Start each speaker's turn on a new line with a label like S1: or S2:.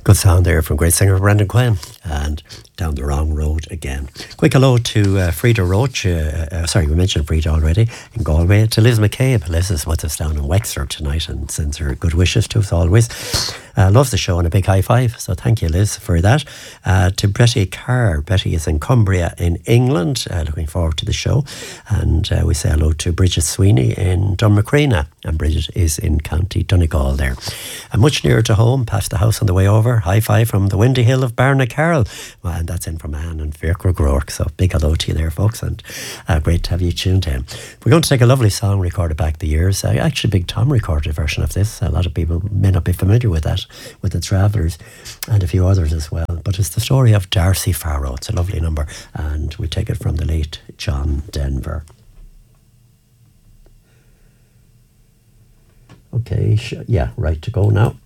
S1: Good sound there from great singer Brendan Quinn, and Down the Wrong Road Again. Quick hello to Frida Roach, we mentioned Frida already, in Galway, to Liz McCabe. Liz is with us down in Wexford tonight and sends her good wishes to us always. Loves the show and a big high five, so thank you, Liz, for that. To Betty Carr. Betty is in Cumbria in England, looking forward to the show. And we say hello to Bridget Sweeney in Dunmacreena, and Bridget is in County Donegal there. And much nearer to home, past the house on the way over, high five from the windy hill of Barnacarroll. Well, and that's in from Anne and Fiacre Groark, so big hello to you there, folks, and great to have you tuned in. We're going to take a lovely song recorded back the years. Actually, Big Tom recorded a version of this. A lot of people may not be familiar with that, with the Travellers and a few others as well. But it's the story of Darcy Farrow. It's a lovely number, and we take it from the late John Denver. Okay, right to go now.